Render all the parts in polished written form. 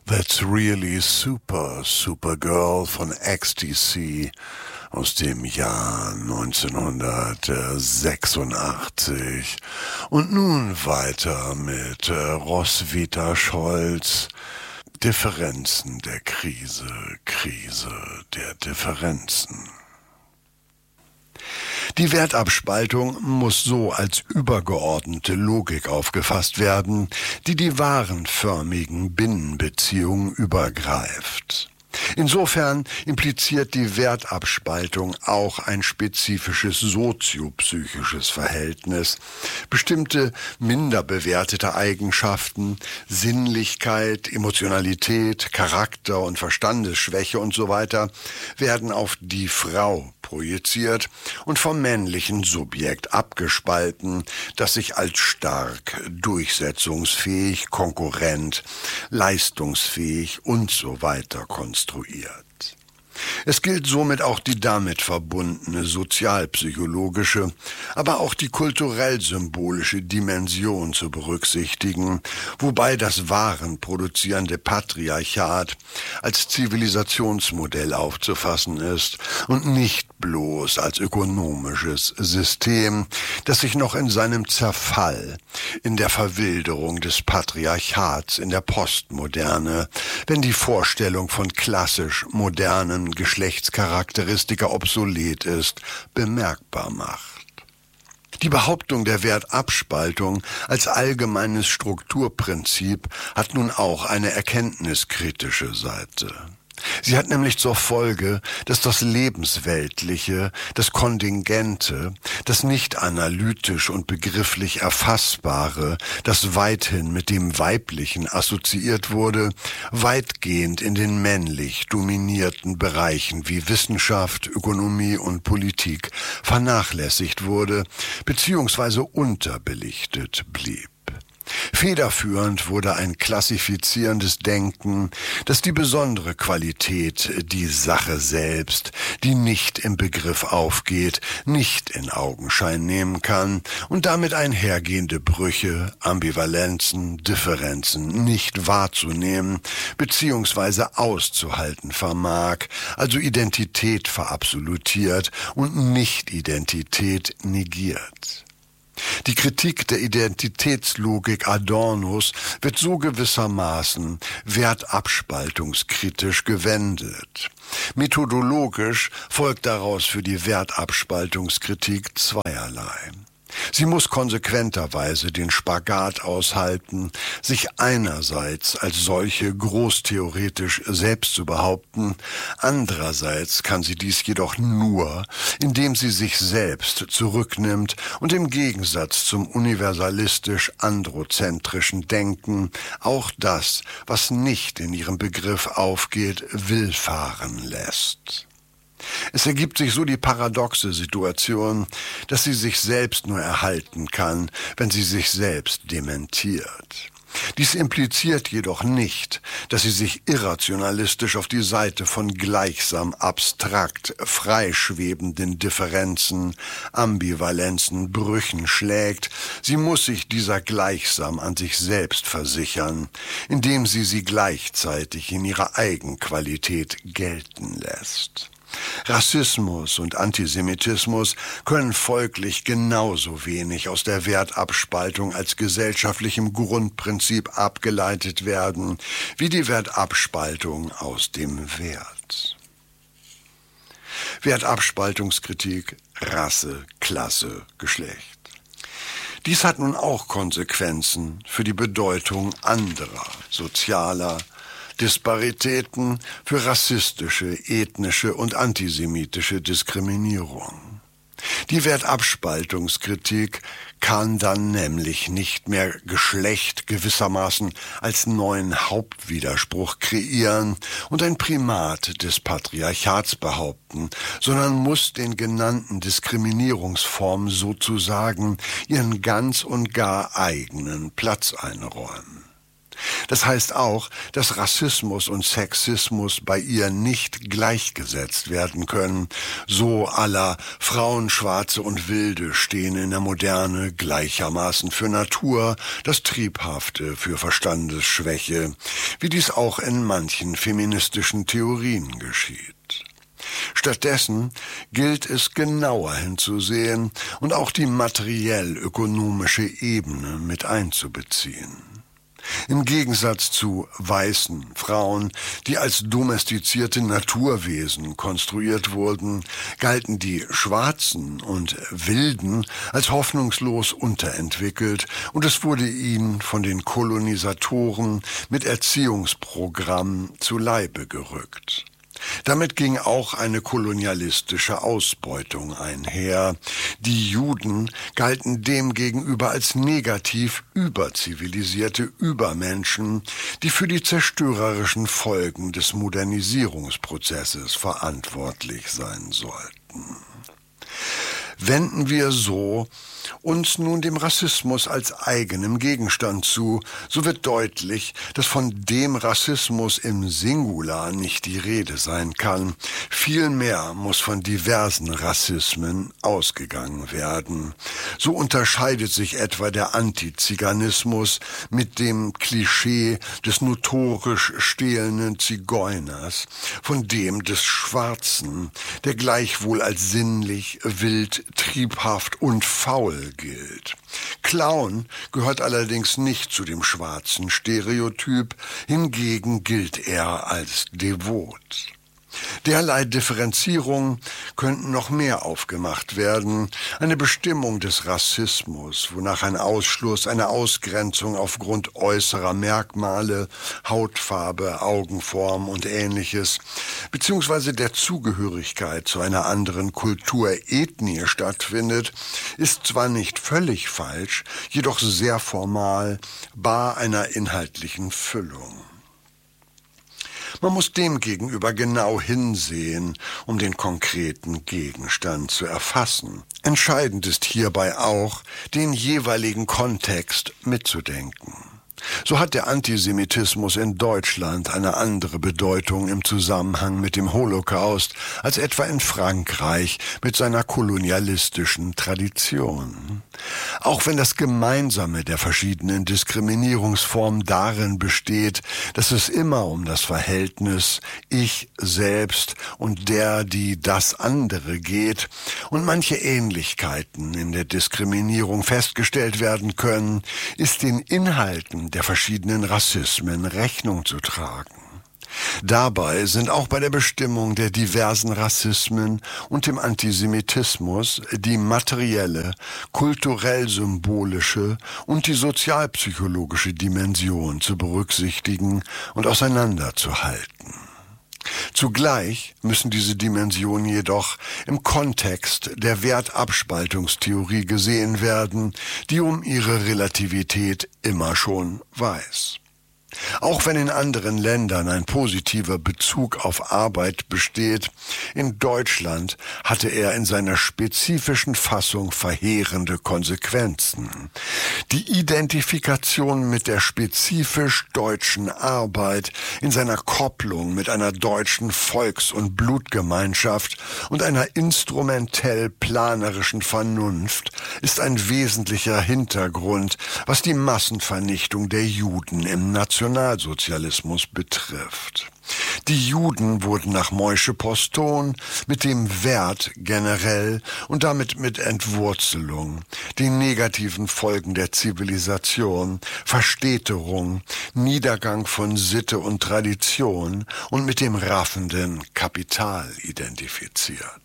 That's Really Super, Supergirl von XTC aus dem Jahr 1986. Und nun weiter mit Roswitha Scholz. Differenzen der Krise, Krise der Differenzen. Die Wertabspaltung muss so als übergeordnete Logik aufgefasst werden, die die warenförmigen Binnenbeziehungen übergreift. Insofern impliziert die Wertabspaltung auch ein spezifisches soziopsychisches Verhältnis. Bestimmte minder bewertete Eigenschaften, Sinnlichkeit, Emotionalität, Charakter- und Verstandesschwäche usw. werden auf die Frau projiziert und vom männlichen Subjekt abgespalten, das sich als stark, durchsetzungsfähig, konkurrent, leistungsfähig usw. konstruiert. Es gilt somit auch die damit verbundene sozialpsychologische, aber auch die kulturell-symbolische Dimension zu berücksichtigen, wobei das warenproduzierende Patriarchat als Zivilisationsmodell aufzufassen ist und nicht bloß als ökonomisches System, das sich noch in seinem Zerfall, in der Verwilderung des Patriarchats in der Postmoderne, wenn die Vorstellung von klassisch modernen Geschlechtscharakteristika obsolet ist, bemerkbar macht. Die Behauptung der Wertabspaltung als allgemeines Strukturprinzip hat nun auch eine erkenntniskritische Seite. Sie hat nämlich zur Folge, dass das Lebensweltliche, das Kontingente, das nicht analytisch und begrifflich Erfassbare, das weithin mit dem Weiblichen assoziiert wurde, weitgehend in den männlich dominierten Bereichen wie Wissenschaft, Ökonomie und Politik vernachlässigt wurde bzw. unterbelichtet blieb. Federführend wurde ein klassifizierendes Denken, das die besondere Qualität, die Sache selbst, die nicht im Begriff aufgeht, nicht in Augenschein nehmen kann und damit einhergehende Brüche, Ambivalenzen, Differenzen nicht wahrzunehmen bzw. auszuhalten vermag, also Identität verabsolutiert und Nicht-Identität negiert. Die Kritik der Identitätslogik Adornos wird so gewissermaßen wertabspaltungskritisch gewendet. Methodologisch folgt daraus für die Wertabspaltungskritik zweierlei. Sie muss konsequenterweise den Spagat aushalten, sich einerseits als solche großtheoretisch selbst zu behaupten, andererseits kann sie dies jedoch nur, indem sie sich selbst zurücknimmt und im Gegensatz zum universalistisch-androzentrischen Denken auch das, was nicht in ihrem Begriff aufgeht, willfahren lässt. Es ergibt sich so die paradoxe Situation, dass sie sich selbst nur erhalten kann, wenn sie sich selbst dementiert. Dies impliziert jedoch nicht, dass sie sich irrationalistisch auf die Seite von gleichsam abstrakt freischwebenden Differenzen, Ambivalenzen, Brüchen schlägt. Sie muss sich dieser gleichsam an sich selbst versichern, indem sie gleichzeitig in ihrer Eigenqualität gelten lässt. Rassismus und Antisemitismus können folglich genauso wenig aus der Wertabspaltung als gesellschaftlichem Grundprinzip abgeleitet werden, wie die Wertabspaltung aus dem Wert. Wertabspaltungskritik, Rasse, Klasse, Geschlecht. Dies hat nun auch Konsequenzen für die Bedeutung anderer, sozialer, Disparitäten, für rassistische, ethnische und antisemitische Diskriminierung. Die Wertabspaltungskritik kann dann nämlich nicht mehr Geschlecht gewissermaßen als neuen Hauptwiderspruch kreieren und ein Primat des Patriarchats behaupten, sondern muss den genannten Diskriminierungsformen sozusagen ihren ganz und gar eigenen Platz einräumen. Das heißt auch, dass Rassismus und Sexismus bei ihr nicht gleichgesetzt werden können. So à la Frauen, Schwarze und Wilde stehen in der Moderne gleichermaßen für Natur, das Triebhafte für Verstandesschwäche, wie dies auch in manchen feministischen Theorien geschieht. Stattdessen gilt es genauer hinzusehen und auch die materiell-ökonomische Ebene mit einzubeziehen. Im Gegensatz zu weißen Frauen, die als domestizierte Naturwesen konstruiert wurden, galten die Schwarzen und Wilden als hoffnungslos unterentwickelt und es wurde ihnen von den Kolonisatoren mit Erziehungsprogrammen zu Leibe gerückt. Damit ging auch eine kolonialistische Ausbeutung einher. Die Juden galten demgegenüber als negativ überzivilisierte Übermenschen, die für die zerstörerischen Folgen des Modernisierungsprozesses verantwortlich sein sollten. Wenden wir so uns nun dem Rassismus als eigenem Gegenstand zu, so wird deutlich, dass von dem Rassismus im Singular nicht die Rede sein kann. Vielmehr muss von diversen Rassismen ausgegangen werden. So unterscheidet sich etwa der Antiziganismus mit dem Klischee des notorisch stehlenden Zigeuners von dem des Schwarzen, der gleichwohl als sinnlich, wild, triebhaft und faul gilt. Clown gehört allerdings nicht zu dem schwarzen Stereotyp, hingegen gilt er als devot. Derlei Differenzierungen könnten noch mehr aufgemacht werden. Eine Bestimmung des Rassismus, wonach ein Ausschluss, eine Ausgrenzung aufgrund äußerer Merkmale, Hautfarbe, Augenform und Ähnliches, beziehungsweise der Zugehörigkeit zu einer anderen Kultur, Ethnie stattfindet, ist zwar nicht völlig falsch, jedoch sehr formal, bar einer inhaltlichen Füllung. Man muss demgegenüber genau hinsehen, um den konkreten Gegenstand zu erfassen. Entscheidend ist hierbei auch, den jeweiligen Kontext mitzudenken. So hat der Antisemitismus in Deutschland eine andere Bedeutung im Zusammenhang mit dem Holocaust als etwa in Frankreich mit seiner kolonialistischen Tradition. Auch wenn das Gemeinsame der verschiedenen Diskriminierungsformen darin besteht, dass es immer um das Verhältnis Ich selbst und der, die, das andere geht und manche Ähnlichkeiten in der Diskriminierung festgestellt werden können, ist den Inhalten der verschiedenen Rassismen Rechnung zu tragen. Dabei sind auch bei der Bestimmung der diversen Rassismen und dem Antisemitismus die materielle, kulturell-symbolische und die sozialpsychologische Dimension zu berücksichtigen und auseinanderzuhalten. Zugleich müssen diese Dimensionen jedoch im Kontext der Wertabspaltungstheorie gesehen werden, die um ihre Relativität immer schon weiß. Auch wenn in anderen Ländern ein positiver Bezug auf Arbeit besteht, in Deutschland hatte er in seiner spezifischen Fassung verheerende Konsequenzen. Die Identifikation mit der spezifisch deutschen Arbeit in seiner Kopplung mit einer deutschen Volks- und Blutgemeinschaft und einer instrumentell-planerischen Vernunft ist ein wesentlicher Hintergrund, was die Massenvernichtung der Juden im Nationalsozialismus betrifft. Die Juden wurden nach Moische-Poston mit dem Wert generell und damit mit Entwurzelung, den negativen Folgen der Zivilisation, Verstädterung, Niedergang von Sitte und Tradition und mit dem raffenden Kapital identifiziert.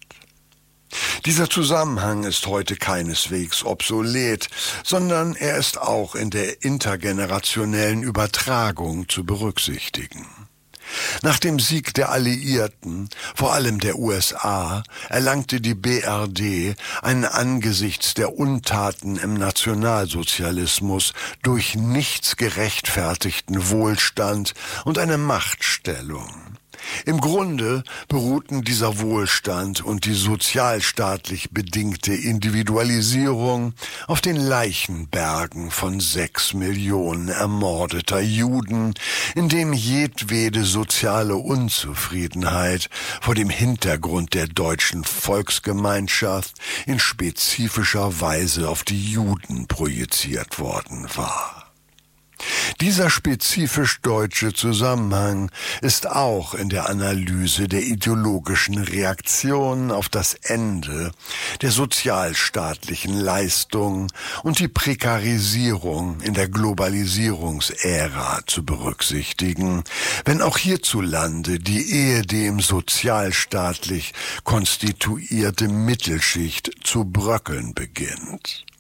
Dieser Zusammenhang ist heute keineswegs obsolet, sondern er ist auch in der intergenerationellen Übertragung zu berücksichtigen. Nach dem Sieg der Alliierten, vor allem der USA, erlangte die BRD einen angesichts der Untaten im Nationalsozialismus durch nichts gerechtfertigten Wohlstand und eine Machtstellung. Im Grunde beruhten dieser Wohlstand und die sozialstaatlich bedingte Individualisierung auf den Leichenbergen von 6 Millionen ermordeter Juden, in dem jedwede soziale Unzufriedenheit vor dem Hintergrund der deutschen Volksgemeinschaft in spezifischer Weise auf die Juden projiziert worden war. Dieser spezifisch deutsche Zusammenhang ist auch in der Analyse der ideologischen Reaktion auf das Ende der sozialstaatlichen Leistung und die Prekarisierung in der Globalisierungsära zu berücksichtigen, wenn auch hierzulande die ehedem sozialstaatlich konstituierte Mittelschicht zu bröckeln beginnt.